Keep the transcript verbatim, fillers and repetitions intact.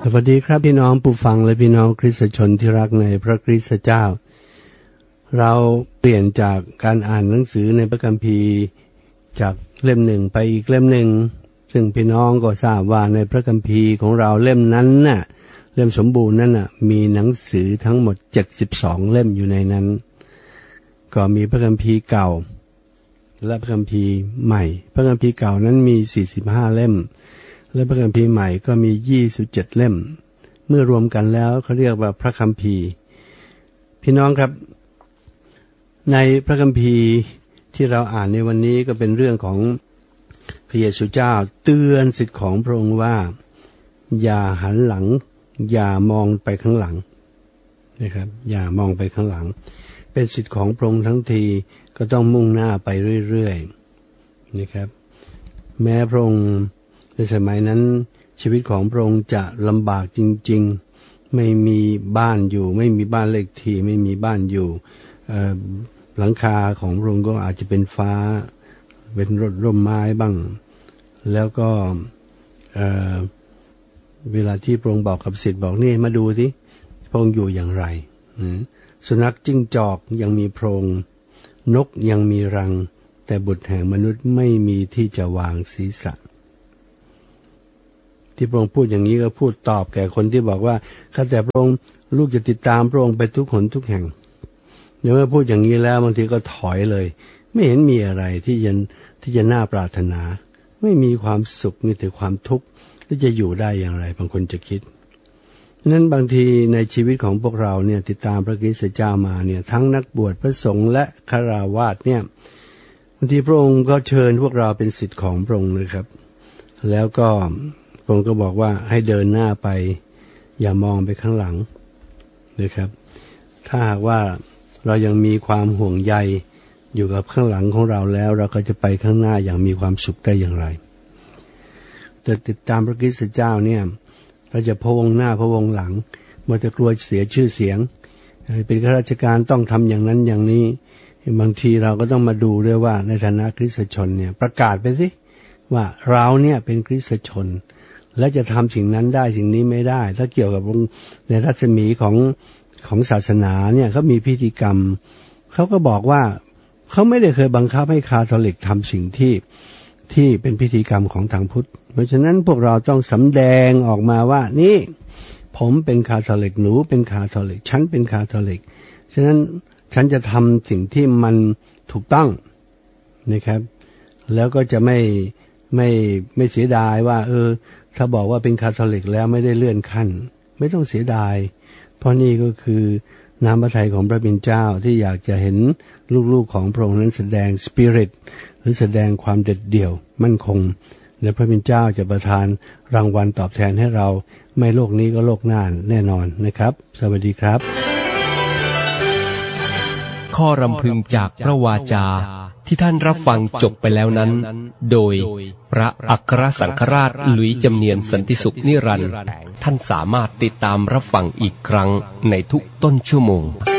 สวัสดีครับพี่น้องผู้ฟังและพี่น้องคริสตชนที่รักในพระคริสตเจ้าเราเปลี่ยนจากการอ่านหนังสือในพระคัมภีร์จากเล่มหนึ่งไปอีกเล่มหนึ่งซึ่งพี่น้องก็ทราบว่าในพระคัมภีร์ของเราเล่มนั้นน่ะเล่มสมบูรณ์นั้นน่ะมีหนังสือทั้งหมดเจ็ดสิบสองเล่มอยู่ในนั้นก็มีพระคัมภีร์เก่าและพระคัมภีร์ใหม่พระคัมภีร์เก่านั้นมีสี่สิบห้าเล่มและพระคัมภีร์ใหม่ก็มียี่สิบเจ็ดเล่มเมื่อรวมกันแล้วเขาเรียกว่าพระคัมภีร์พี่น้องครับในพระคัมภีร์ที่เราอ่านในวันนี้ก็เป็นเรื่องของพระเยซูเจ้าเตือนศิษย์ของพระองค์ว่าอย่าหันหลังอย่ามองไปข้างหลังนะครับอย่ามองไปข้างหลังเป็นศิษย์ของพระองค์ทั้งทีก็ต้องมุ่งหน้าไปเรื่อยๆนะครับแม้พระองค์ในสมัยนั้นชีวิตของพระองค์จะลำบากจริงๆไม่มีบ้านอยู่ไม่มีบ้านเลขที่ไม่มีบ้านอยู่หลังคาของพระองค์ก็อาจจะเป็นฟ้าเป็นรถร่มไม้บ้างแล้วก็เอ่อเวลาที่พระองค์บอกกับศิษย์บอกนี่มาดูสิพระองค์อยู่อย่างไรสุนัขจิ้งจอกยังมีโพรงนกยังมีรังแต่บุตรแห่งมนุษย์ไม่มีที่จะวางศีรษะที่พระองค์พูดอย่างนี้ก็พูดตอบแก่คนที่บอกว่าข้าแต่พระองค์ลูกจะติดตามพระองค์ไปทุกหนทุกแห่งเดี๋ยวเมื่อพูดอย่างนี้แล้วบางทีก็ถอยเลยไม่เห็นมีอะไรที่จะที่จะน่าปรารถนาไม่มีความสุขมีแต่ความทุกข์ที่จะอยู่ได้อย่างไรบางคนจะคิดนั้นบางทีในชีวิตของพวกเราเนี่ยติดตามพระคริสต์เจ้ามาเนี่ยทั้งนักบวชพระสงฆ์และฆราวาสเนี่ยบางทีพระองค์ก็เชิญพวกเราเป็นศิษย์ของพระองค์นะครับแล้วก็พระองค์ก็บอกว่าให้เดินหน้าไปอย่ามองไปข้างหลังนะครับถ้าหากว่าเรายังมีความห่วงใยอยู่กับข้างหลังของเราแล้วเราก็จะไปข้างหน้าอย่างมีความสุขได้อย่างไรแต่ติดตามพระคริสต์เจ้าเนี่ยเราจะพะวงหน้าพะวงหลังมัวแต่กลัวเสียชื่อเสียงเป็นข้าราชการต้องทำอย่างนั้นอย่างนี้บางทีเราก็ต้องมาดูด้วยว่าในฐานะคริสตชนเนี่ยประกาศไปสิว่าเราเนี่ยเป็นคริสตชนและจะทำสิ่งนั้นได้สิ่งนี้ไม่ได้ถ้าเกี่ยวกับในรัศมีของของศาสนาเนี่ยเขามีพิธีกรรมเขาก็บอกว่าเขาไม่ได้เคยบังคับให้คาทอลิกทำสิ่งที่ที่เป็นพิธีกรรมของทางพุทธเพราะฉะนั้นพวกเราต้องสำแดงออกมาว่านี่ผมเป็นคาทอลิกหนูเป็นคาทอลิกฉันเป็นคาทอลิกฉะนั้นฉันจะทำสิ่งที่มันถูกต้องนะครับแล้วก็จะไม่ไม่ไม่เสียดายว่าเออถ้าบอกว่าเป็นคาทอลิกแล้วไม่ได้เลื่อนขั้นไม่ต้องเสียดายเพราะนี่ก็คือน้ำพระทัยของพระบิดาเจ้าที่อยากจะเห็นลูกๆของพระองค์นั้นแสดงสปิริตหรือแสดงความเด็ดเดี่ยวมั่นคงและพระบิดาเจ้าจะประทานรางวัลตอบแทนให้เราไม่โลกนี้ก็โลกหน้าแน่นอนนะครับสวัสดีครับข้อรำพึงจากพระวาจาที่ท่านรับฟังจบไปแล้วนั้นโดยพระอัครสังฆราชหลุยส์จำเนียนสันติสุขนิรันดร์ท่านสามารถติดตามรับฟังอีกครั้งในทุกต้นชั่วโมง